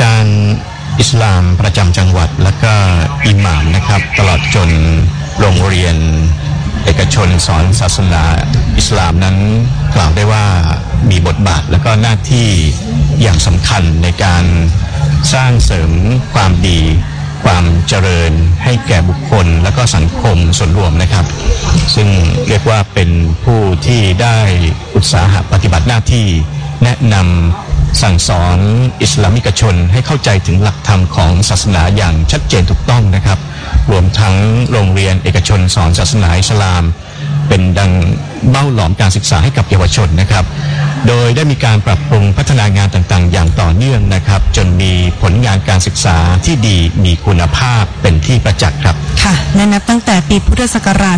การอิสลามประจำจังหวัดและก็อิหม่ามนะครับตลอดจนโรงเรียนเอกชนสอนศาสนาอิสลามนั้นกล่าวได้ว่ามีบทบาทและก็หน้าที่อย่างสำคัญในการสร้างเสริมความดีความเจริญให้แก่บุคคลและก็สังคมส่วนรวมนะครับซึ่งเรียกว่าเป็นผู้ที่ได้อุตสาหะปฏิบัติหน้าที่แนะนำสั่งสอนอิสลามิกชนให้เข้าใจถึงหลักธรรมของศาสนาอย่างชัดเจนถูกต้องนะครับรวมทั้งโรงเรียนเอกชนสอนศาสนาอิสลามเป็นดังเบ้าหลอมการศึกษาให้กับเยาวชนนะครับโดยได้มีการปรับปรุงพัฒนางานต่างๆอย่างต่อเนื่องนะครับจนมีผลงานการศึกษาที่ดีมีคุณภาพเป็นที่ประจักษ์ครับค่ะและนับตั้งแต่ปีพุทธศักราช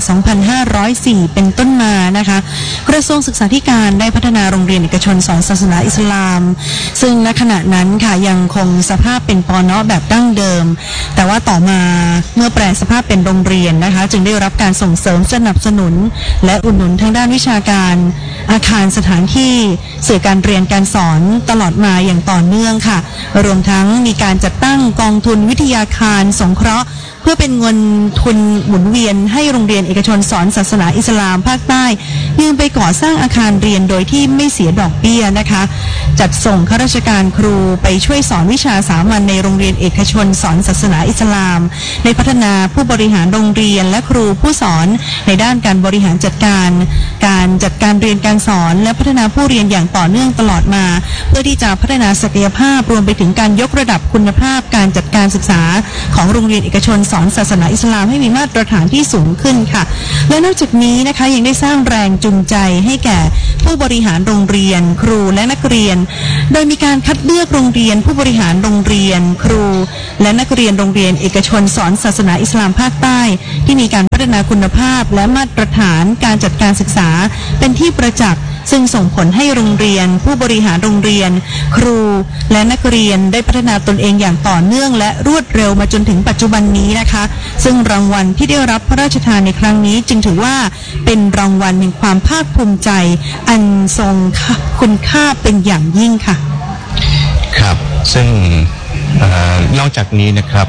2504 เป็นต้นมานะคะกระทรวงศึกษาธิการได้พัฒนาโรงเรียนเอกชนสอนศาสนาอิสลามซึ่งณขณะนั้นค่ะยังคงสภาพเป็นปน.แบบดั้งเดิมแต่ว่าต่อมาเมื่อแปลสภาพเป็นโรงเรียนนะคะจึงได้รับการส่งเสริมสนับสนุนและอุดหนุนทางด้านวิชาการอาคารสถานที่สื่อการเรียนการสอนตลอดมาอย่างต่อเนื่องค่ะรวมทั้งมีการจัดตั้งกองทุนวิทยาคารสงเคราะห์เพื่อเป็นเงินทุนหมุนเวียนให้โรงเรียนเอกชนสอนศาสนาอิสลามภาคใต้ยืมไปก่อสร้างอาคารเรียนโดยที่ไม่เสียดอกเบี้ยนะคะจัดส่งข้าราชการครูไปช่วยสอนวิชาสามัญในโรงเรียนเอกชนสอนศาสนาอิสลามในพัฒนาผู้บริหารโรงเรียนและครูผู้สอนในด้านการบริหารจัดการเรียนการสอนและพัฒนาผู้เรียนอย่างต่อเนื่องตลอดมาเพื่อที่จะพัฒนาศักยภาพรวมไปถึงการยกระดับคุณภาพการจัดการศึกษาของโรงเรียนเอกชนสอนศาสนาอิสลามให้มีมาตรฐานที่สูงขึ้นค่ะและนอกจากนี้นะคะยังได้สร้างแรงจูงใจให้แก่ผู้บริหารโรงเรียนครูและนักเรียนโดยมีการคัดเลือกโรงเรียนผู้บริหารโรงเรียนครูและนักเรียนโรงเรียนเอกชนสอนศาสนาอิสลามภาคใต้ที่มีการพัฒนาคุณภาพและมาตรฐานการจัดการศึกษาเป็นที่ประจักษ์ซึ่งส่งผลให้โรงเรียนผู้บริหารโรงเรียนครูและนักเรียนได้พัฒนาตนเองอย่างต่อเนื่องและรวดเร็วมาจนถึงปัจจุบันนี้นะคะซึ่งรางวัลที่ได้รับพระราชทานในครั้งนี้จึงถือว่าเป็นรางวัลแห่งความภาคภูมิใจอันทรงคุณค่าเป็นอย่างยิ่งค่ะครับซึ่งนอกจากนี้นะครับ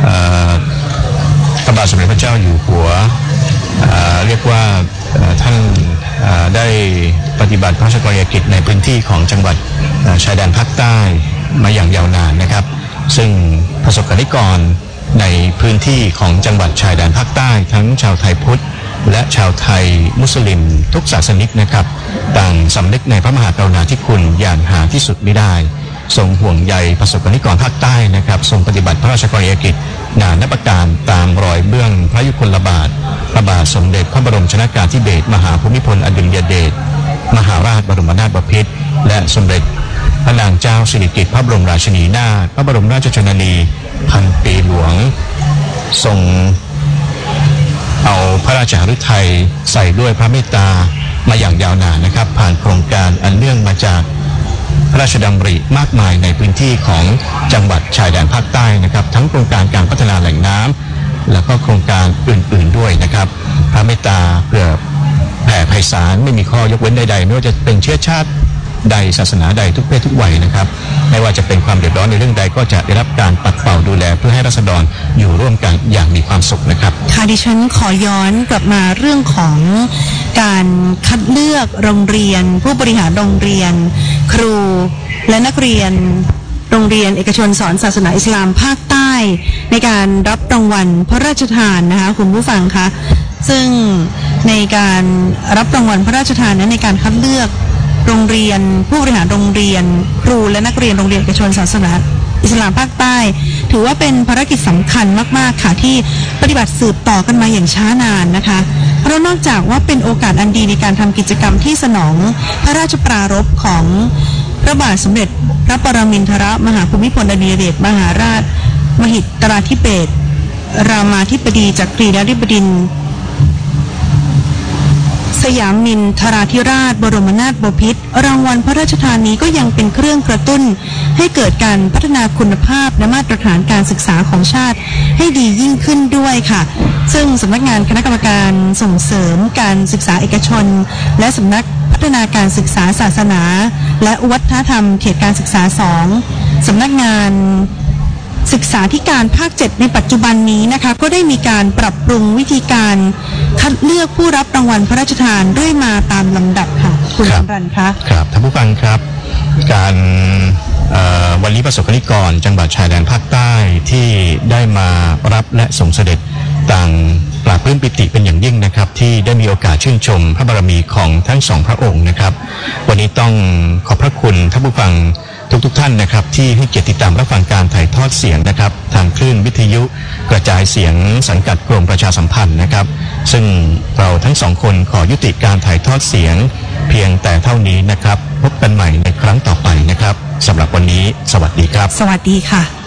พระบาทสมเด็จพระเจ้าอยู่หัวเรียกว่าท่านได้ปฏิบัติพระราชกรณียกิจในพื้นที่ของจังหวัดชายแดนภาคใต้มาอย่างยาวนานนะครับซึ่งประสบกนิกรในพื้นที่ของจังหวัดชายแดนภาคใต้ทั้งชาวไทยพุทธและชาวไทยมุสลิมทุกศาสนิกนะครับต่างสำนึกในพระมหากรุณาธิคุณอย่างหาที่สุดมิได้ทรงห่วงใยประสบกนิกรภาคใต้นะครับทรงปฏิบัติพระราชกรณียกิจนานับประการตามรอยเบื้องพระยุคลบาทพระบาทสมเด็จพระบรมชนกาธิเบศรมหาภูมิพลอดุลยเดชมหาราชบรมนาถบพิตรและสมเด็จพระนางเจ้าสิริกิติ์พระบรมราชินีนาถพระบรมราชชนนีพันปีหลวงทรงเอาพระราชฤทัยใส่ด้วยพระเมตตามาอย่างยาวนานนะครับผ่านโครงการอันเนื่องมาจากพระราชดำริมากมายในพื้นที่ของจังหวัดชายแดนภาคใต้นะครับทั้งโครงการการพัฒนาแหล่งน้ำและก็โครงการอื่นๆด้วยนะครับพระเมตตาเพื่อแผ่ไพศาลไม่มีข้อยกเว้นใดๆไม่ว่าจะเป็นเชื้อชาติใดศาสนาใดทุกเพศทุกวัยนะครับไม่ว่าจะเป็นความเดือดร้อนในเรื่องใดก็จะได้รับการปัดเป่าดูแลเพื่อให้ราษฎรอยู่ร่วมกันอย่างมีความสุขนะครับค่ะดิฉันขอย้อนกลับมาเรื่องของการคัดเลือกโรงเรียนผู้บริหารโรงเรียนครูและนักเรียนโรงเรียนเอกชนสอนศาสนาอิสลามภาคใต้ในการรับรางวัลพระราชทานนะคะคุณผู้ฟังคะซึ่งในการรับรางวัลพระราชทานนั้นในการคัดเลือกโรงเรียนผู้บริหารโรงเรียนครูและนักเรียนโรงเรียนเอกชนศาสนาอิสลามภาคใต้ถือว่าเป็นภารกิจสำคัญมากๆค่ะที่ปฏิบัติสืบต่อกันมาอย่างช้านานนะคะเพราะนอกจากว่าเป็นโอกาสอันดีในการทำกิจกรรมที่สนองพระราชปรารภของพระบาทสมเด็จพระปรมินทรมหาภูมิพลอดุลยเดชมหาราชมหิตราธิเบศรรามาธิบดีจักรีนฤบดินทร์สยามมินทราธิราชบรมนาถบพิตรรางวัลพระราชทานนี้ก็ยังเป็นเครื่องกระตุ้นให้เกิดการพัฒนาคุณภาพและมาตรฐานการศึกษาของชาติให้ดียิ่งขึ้นด้วยค่ะซึ่งสำนักงานคณะกรรมการส่งเสริมการศึกษาเอกชนและสำนักพัฒนาการศึกษาศาสนาและวัฒนธรรมเขตการศึกษา2 สำนักงานศึกษาธิการภาค 7ในปัจจุบันนี้นะคะก็ได้มีการปรับปรุงวิธีการคัดเลือกผู้รับรางวัลพระราชทานเรื่อยมาตามลำดับค่ะคุณสำรันคะครับท่านผู้ฟังครับการวันนี้ประสบนิกรจังหวัดชายแดนภาคใต้ที่ได้มารับและส่งเสด็จต่างปราบปลื้มปิติเป็นอย่างยิ่งนะครับที่ได้มีโอกาสชื่นชมพระบารมีของทั้งสองพระองค์นะครับวันนี้ต้องขอบพระคุณท่านผู้ฟังทุกท่านนะครับที่ให้เกียรติติดตามรับฟังการถ่ายทอดเสียงนะครับทางคลื่นวิทยุกระจายเสียงสังกัดกรมประชาสัมพันธ์นะครับซึ่งเราทั้งสองคนขอยุติการถ่ายทอดเสียงเพียงแต่เท่านี้นะครับพบกันใหม่ในครั้งต่อไปนะครับสำหรับวันนี้สวัสดีครับสวัสดีค่ะ